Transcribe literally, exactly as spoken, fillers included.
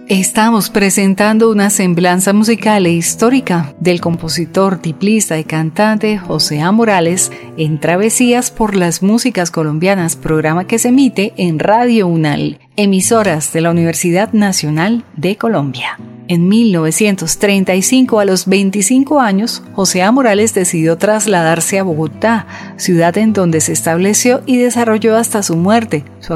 Estamos presentando una semblanza musical e histórica del compositor, tiplista y cantante José A. Morales en Travesías por las Músicas Colombianas, programa que se emite en Radio UNAL, emisoras de la Universidad Nacional de Colombia. En mil novecientos treinta y cinco, a los veinticinco años, José A. Morales decidió trasladarse a Bogotá, ciudad en donde se estableció y desarrolló hasta su muerte su